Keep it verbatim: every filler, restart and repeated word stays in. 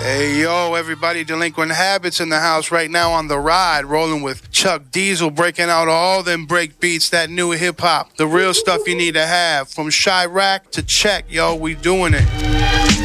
Hey, yo, everybody, Delinquent Habits in the house right now on the ride, rolling with Chuck Diesel, breaking out all them break beats, that new hip-hop, the real stuff you need to have. From Chirac to Check, yo, we doing it.